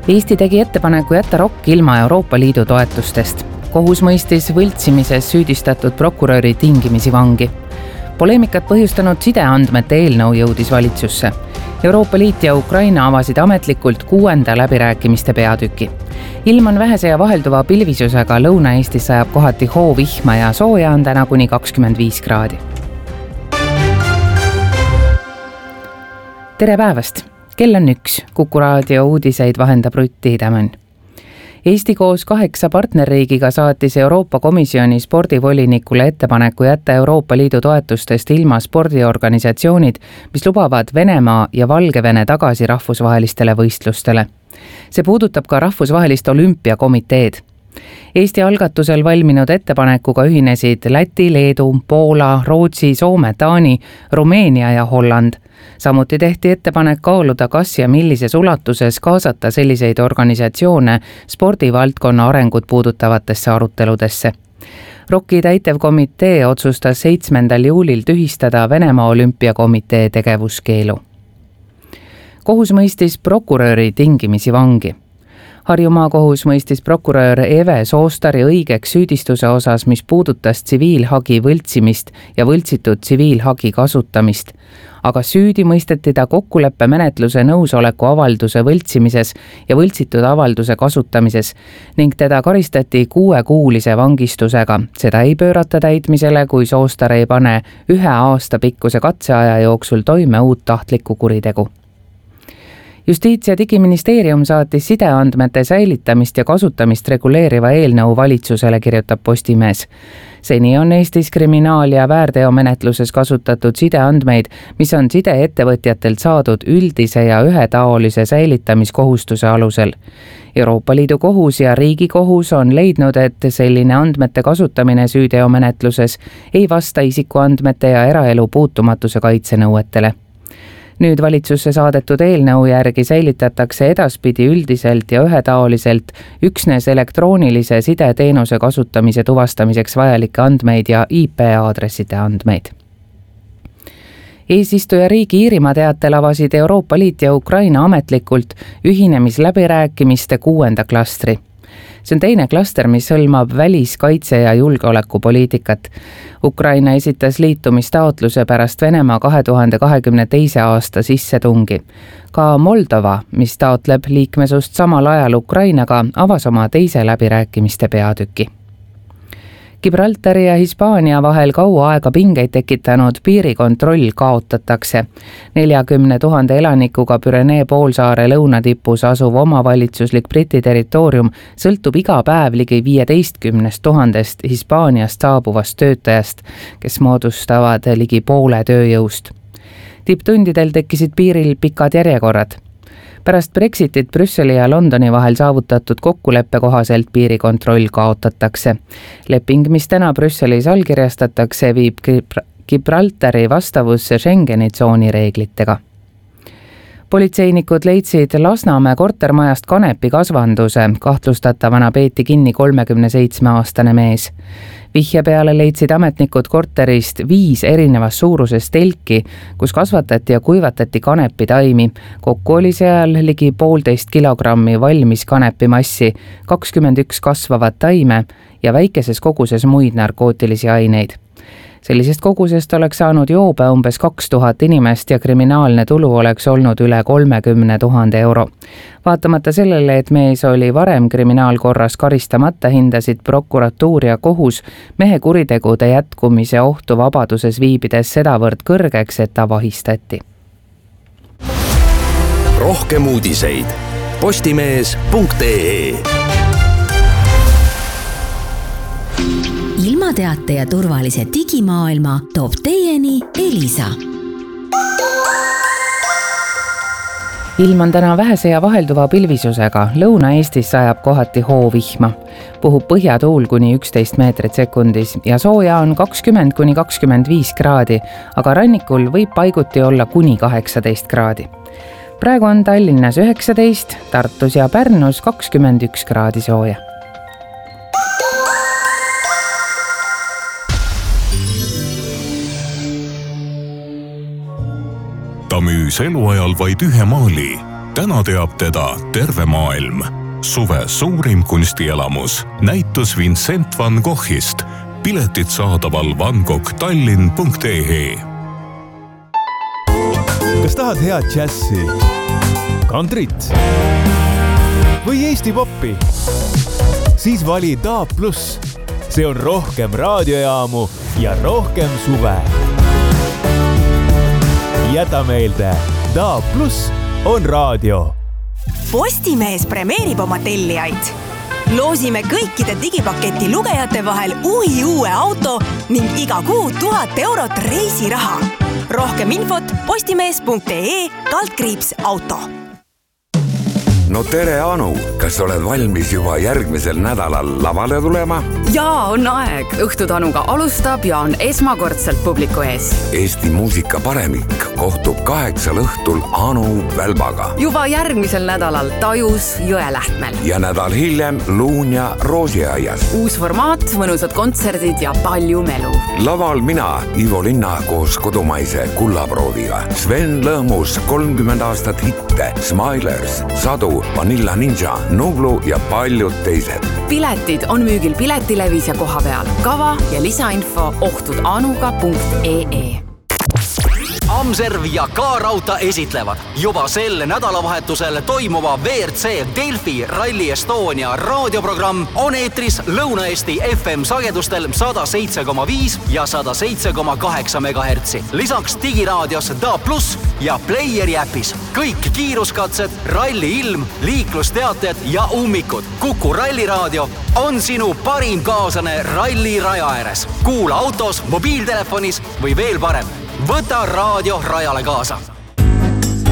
Eesti tegi ettepaneku jätta ROK ilma Euroopa Liidu toetustest. Kohus mõistis võltsimises süüdistatud prokuröri tingimisi vangi. Poleemikat põhjustanud sideandmete eelnõu jõudis valitsusse. Euroopa Liit ja Ukraina avasid ametlikult 6. läbirääkimiste peatüki. Ilm on vähese ja vahelduva pilvisusega, Lõuna-Eestis sajab kohati hoovihma ja sooja on täna kuni 25 kraadi. Tere päevast! Kell on 1. Kuku raadio uudiseid vahendab Rutt Tiidemann. Eesti koos 8 partnerriigiga saatis Euroopa Komisjoni spordivolinikule ettepaneku jätta Euroopa Liidu toetustest ilma spordiorganisatsioonid, mis lubavad Venemaa ja Valgevene tagasi rahvusvahelistele võistlustele. See puudutab ka rahvusvahelist olümpiakomiteed. Eesti algatusel valminud ettepanekuga ühinesid Läti, Leedu, Poola, Rootsi, Soome, Taani, Rumeenia ja Holland. Samuti tehti ettepanek kaaluda, kas ja millises ulatuses kaasata selliseid organisatsioone spordivaldkonna arengut puudutavatesse aruteludesse. ROK-i täitevkomitee otsustas 7. juulil tühistada Venemaa olümpiakomitee tegevuskeelu. Kohus mõistis prokuröri tingimisi vangi. Harjumaa kohus mõistis prokurör Eve Soostari õigeks süüdistuse osas, mis puudutas tsiviilhagi võltsimist ja võltsitud tsiviilhagi kasutamist. Aga süüdi mõisteti ta kokkuleppemenetluse nõusoleku avalduse võltsimises ja võltsitud avalduse kasutamises ning teda karistati 6-kuulise vangistusega. Seda ei pöörata täitmisele, kui Soostar ei pane 1 aasta pikkuse katseaja jooksul toime uut tahtlikku kuritegu. Justiits- ja Digiministeerium saatis sideandmete säilitamist ja kasutamist reguleeriva eelnõu valitsusele, kirjutab Postimees. Seni on Eestis kriminaal- ja väärteomenetluses kasutatud sideandmeid, mis on sideettevõtjatelt saadud üldise ja ühetaolise säilitamiskohustuse alusel. Euroopa Liidu kohus ja Riigikohus on leidnud, et selline andmete kasutamine süüteomenetluses ei vasta isikuandmete ja eraelu puutumatuse kaitsenõuetele. Nüüd valitsusse saadetud eelnõu järgi säilitatakse edaspidi üldiselt ja ühetaoliselt üksnes elektroonilise sideteenuse kasutamise tuvastamiseks vajalikke andmeid ja IP-aadresside andmeid. Eesistuja riigi Iirimaa teatel avasid Euroopa Liit ja Ukraina ametlikult ühinemisläbirääkimiste 6. klastri. See on teine klaster, mis hõlmab väliskaitse- ja julgeolekupoliitikat. Ukraina esitas liitumistaotluse pärast Venemaa 2022. aasta sissetungi. Ka Moldova, mis taotleb liikmesust samal ajal Ukrainaga, avas oma teise läbirääkimiste peatüki. Gibraltari ja Hispaania vahel kaua aega pingeid tekitanud piirikontroll kaotatakse. 40 000 elanikuga Pürenee poolsaare lõunatipus asuv omavalitsuslik Briti territoorium sõltub iga päev ligi 15 000 Hispaaniast saabuvast töötajast, kes moodustavad ligi poole tööjõust. Tipptundidel tekkisid piiril pikad järjekorrad. Pärast Brexitit Brüsseli ja Londoni vahel saavutatud kokkuleppe kohaselt piirikontroll kaotatakse. Leping, mis täna Brüsselis allkirjastatakse, viib Gibraltari vastavusse Schengeni tsooni reeglitega. Politseinikud leidsid Lasnamäe kortermajast kanepi kasvanduse, kahtlustatavana peeti kinni 37-aastane mees. Vihje peale leidsid ametnikud korterist 5 erinevas suuruses telki, kus kasvatati ja kuivatati kanepitaimi. Kokku oli seal ligi 1,5 kilogrammi valmis kanepimassi, 21 kasvavat taime ja väikeses koguses muid narkootilisi aineid. Sellisest kogusest oleks saanud joobe umbes 2000 inimest ja kriminaalne tulu oleks olnud üle 30 000 euro. Vaatamata sellele, et mees oli varem kriminaalkorras karistamata, hindasid prokuratuur ja kohus mehe kuritegude jätkumise ohtu vabaduses viibides sedavõrd kõrgeks, et ta vahistati. Rohkem uudiseid postimees.ee. Ilmateate ja turvalise digimaailma toob teieni Elisa. Ilm on täna vähese ja vahelduva pilvisusega. Lõuna-Eestis sajab kohati hoovihma. Puhub põhjatuul kuni 11 meetrit sekundis ja sooja on 20–25 kraadi, aga rannikul võib paiguti olla kuni 18 kraadi. Praegu on Tallinnas 19, Tartus ja Pärnus 21 kraadi sooja. Ta müüs eluajal vaid ühe maali. täna teab teda terve maailm. Suve suurim kunstielamus. Näitus Vincent van Goghist. Piletid saadaval vangoghtallinn.ee. Kas tahad head džässi, kantrit või Eesti poppi? Siis vali DAB+. See on rohkem raadiojaamu ja rohkem suve. Jäta meelde, DAB+ on raadio. Postimees premeerib oma tellijaid. Loosime kõikide digipaketi lugejate vahel uue auto ning iga kuu 1000 eurot reisiraha. Rohkem infot postimees.ee/auto. No tere, Anu! Kas oled valmis juba järgmisel nädalal lavale tulema? Jaa, on aeg. Õhtutanuga alustab ja on esmakordselt publiku ees. Eesti muusika paremik kohtub 8 õhtul Anu Välbaga. Juba järgmisel nädalal Tajus Jõelähtmel. Ja nädal hiljem Luunja Roosiaias. Uus formaat, mõnusad kontserdid ja palju melu. Laval mina, Ivo Linna koos kodumaise kullaprooviga. Sven Lõõmus, 30 aastat hitte, Smilers, Sadu, Vanilla Ninja, Nublu ja paljud teised. Piletid on müügil Piletilevis ja koha peal. Kava ja lisainfo ohtudanuga.ee. Amserv ja K-Rauta esitlevad juba sel nädalavahetusel toimuva WRC Delfi Rally Estonia raadioprogramm on eetris Lõuna-Eesti FM sagedustel 107,5 ja 107,8 MHz. Lisaks digiraadios DAB+ ja Playeri äpis. Kõik kiiruskatsed, ralli ilm, liiklusteated ja ummikud. Kuku ralliraadio on sinu parim kaaslane ralli raja ääres. Kuula autos, mobiiltelefonis või veel parem. Võta raadio rajale kaasa.